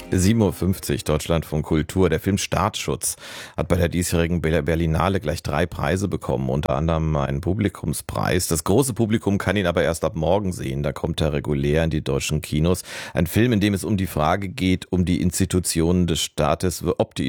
7:50 Uhr, Deutschlandfunk Kultur. Der Film Startschutz hat bei der diesjährigen Berlinale gleich 3 Preise bekommen, unter anderem einen Publikumspreis. Das große Publikum kann ihn aber erst ab morgen sehen. Da kommt er regulär in die deutschen Kinos. Ein Film, in dem es um die Frage geht, ob die Institutionen des Staates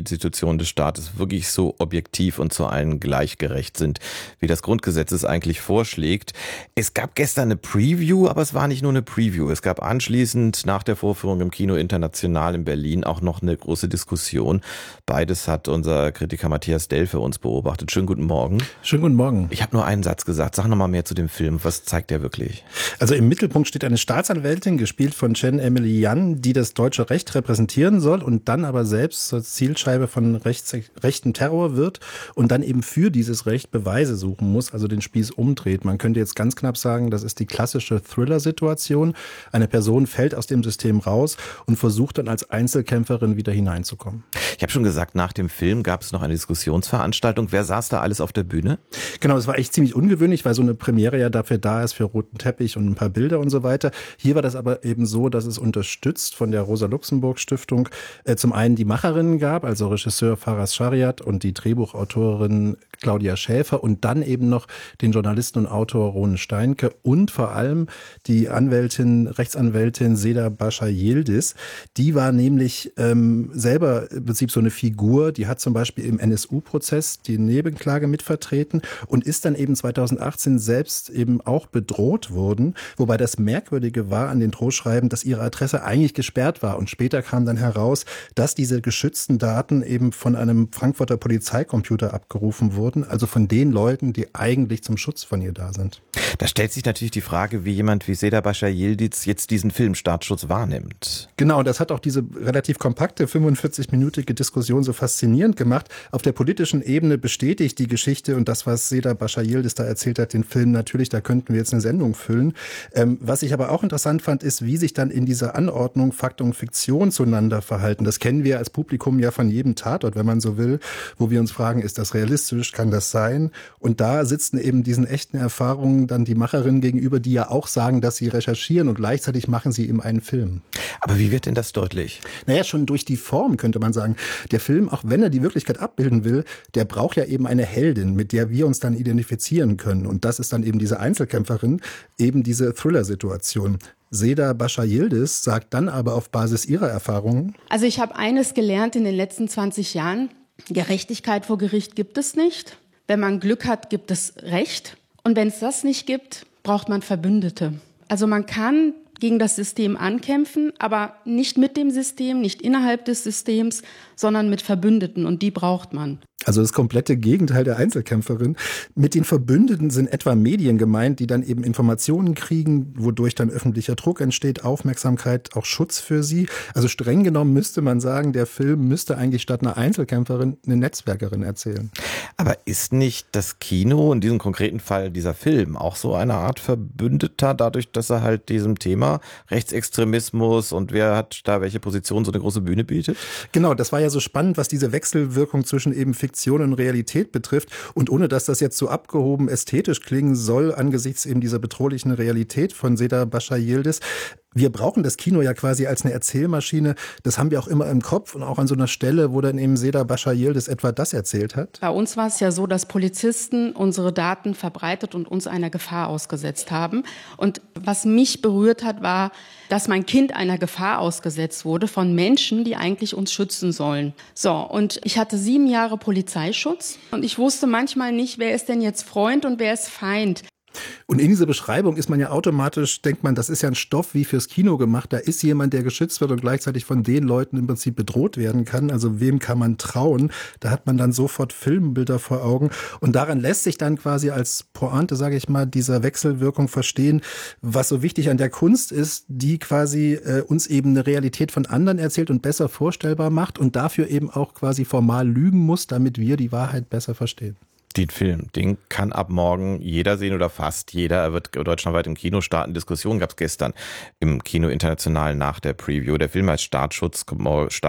wirklich so objektiv und zu allen gleichgerecht sind, wie das Grundgesetz es eigentlich vorschlägt. Es gab gestern eine Preview, aber es war nicht nur eine Preview. Es gab anschließend nach der Vorführung im Kino International in Berlin auch noch eine große Diskussion. Beides hat unser Kritiker Matthias Dell für uns beobachtet. Schönen guten Morgen. Schönen guten Morgen. Ich habe nur einen Satz gesagt. Sag noch mal mehr zu dem Film. Was zeigt der wirklich? Also im Mittelpunkt steht eine Staatsanwältin, gespielt von Chen Emily Yan, die das deutsche Recht repräsentieren soll und dann aber selbst zur Zielscheibe von rechten Terror wird und dann eben für dieses Recht Beweise suchen muss, also den Spieß umdreht. Man könnte jetzt ganz knapp sagen, das ist die klassische Thriller-Situation. Eine Person fällt aus dem System raus und versucht dann als Einzelkämpferin wieder hineinzukommen. Ich habe schon gesagt, nach dem Film gab es noch eine Diskussionsveranstaltung. Wer saß da alles auf der Bühne? Genau, das war echt ziemlich ungewöhnlich, weil so eine Premiere ja dafür da ist, für roten Teppich und ein paar Bilder und so weiter. Hier war das aber eben so, dass es unterstützt von der Rosa-Luxemburg-Stiftung zum einen die Macherinnen gab, also Regisseur Faraz Shariat und die Drehbuchautorin Claudia Schäfer und dann eben noch den Journalisten und Autor Ronen Steinke und vor allem die Rechtsanwältin Seda Bascha Yildiz. Die war nämlich selber im Prinzip so eine Figur, die hat zum Beispiel im NSU-Prozess die Nebenklage mitvertreten und ist dann eben 2018 selbst eben auch bedroht worden, wobei das Merkwürdige war an den Drohschreiben, dass ihre Adresse eigentlich gesperrt war und später kam dann heraus, dass diese geschützten Daten eben von einem Frankfurter Polizeicomputer abgerufen wurden, also von den Leuten, die eigentlich zum Schutz von ihr da sind. Da stellt sich natürlich die Frage, wie jemand wie Seda Bascha Yildiz jetzt diesen Film Startschutz wahrnimmt. Genau, das hat auch diese relativ kompakte 45-minütige Diskussion so faszinierend gemacht. Auf der politischen Ebene bestätigt die Geschichte und das, was Seda Bascha Yildiz da erzählt hat, den Film natürlich, da könnten wir jetzt eine Sendung füllen. Was ich aber auch interessant fand, ist, wie sich dann in dieser Anordnung Fakt und Fiktion zueinander verhalten. Das kennen wir als Publikum ja von jedem Tatort, wenn man so will, wo wir uns fragen, ist das realistisch, kann das sein? Und da sitzen eben diesen echten Erfahrungen dann die Macherinnen gegenüber, die ja auch sagen, dass sie recherchieren und gleichzeitig machen sie eben einen Film. Aber wie wird denn das deutlich? Naja, schon durch die Form könnte man sagen. Der Film, auch wenn er die Wirklichkeit abbilden will, der braucht ja eben eine Heldin, mit der wir uns dann identifizieren können. Und das ist dann eben diese Einzelkämpferin, eben diese Thriller-Situation. Seda Bascha Yildiz sagt dann aber auf Basis ihrer Erfahrungen: Also ich habe eines gelernt in den letzten 20 Jahren. Gerechtigkeit vor Gericht gibt es nicht. Wenn man Glück hat, gibt es Recht. Und wenn es das nicht gibt, braucht man Verbündete. Also man kann gegen das System ankämpfen, aber nicht mit dem System, nicht innerhalb des Systems, sondern mit Verbündeten. Und die braucht man. Also das komplette Gegenteil der Einzelkämpferin. Mit den Verbündeten sind etwa Medien gemeint, die dann eben Informationen kriegen, wodurch dann öffentlicher Druck entsteht, Aufmerksamkeit, auch Schutz für sie. Also streng genommen müsste man sagen, der Film müsste eigentlich statt einer Einzelkämpferin eine Netzwerkerin erzählen. Aber ist nicht das Kino, in diesem konkreten Fall dieser Film, auch so eine Art Verbündeter, dadurch, dass er halt diesem Thema Rechtsextremismus und wer hat da welche Position so eine große Bühne bietet? Genau, das war ja so spannend, was diese Wechselwirkung zwischen eben Fiktion und Realität betrifft. Und ohne dass das jetzt so abgehoben ästhetisch klingen soll, angesichts eben dieser bedrohlichen Realität von Seda Bascha Yildiz, wir brauchen das Kino ja quasi als eine Erzählmaschine. Das haben wir auch immer im Kopf und auch an so einer Stelle, wo dann eben Seda Bascha Yildiz etwa das erzählt hat. Bei uns war es ja so, dass Polizisten unsere Daten verbreitet und uns einer Gefahr ausgesetzt haben. Und was mich berührt hat, war, dass mein Kind einer Gefahr ausgesetzt wurde von Menschen, die eigentlich uns schützen sollen. So, und ich hatte 7 Jahre Polizeischutz und ich wusste manchmal nicht, wer ist denn jetzt Freund und wer ist Feind. Und in dieser Beschreibung ist man ja automatisch, denkt man, das ist ja ein Stoff wie fürs Kino gemacht. Da ist jemand, der geschützt wird und gleichzeitig von den Leuten im Prinzip bedroht werden kann. Also wem kann man trauen? Da hat man dann sofort Filmbilder vor Augen. Und daran lässt sich dann quasi als Pointe, sage ich mal, dieser Wechselwirkung verstehen, was so wichtig an der Kunst ist, die quasi uns eben eine Realität von anderen erzählt und besser vorstellbar macht und dafür eben auch quasi formal lügen muss, damit wir die Wahrheit besser verstehen. Den Film, den kann ab morgen jeder sehen oder fast jeder. Er wird deutschlandweit im Kino starten. Diskussion gab es gestern im Kino International nach der Preview. Der Film heißt Startschutz kommt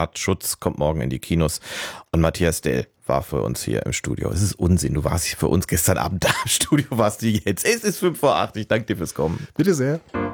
morgen in die Kinos. Und Matthias Dell war für uns hier im Studio. Es ist Unsinn. Du warst für uns gestern Abend da im Studio, warst du jetzt. Es ist 7:55. Ich danke dir fürs Kommen. Bitte sehr.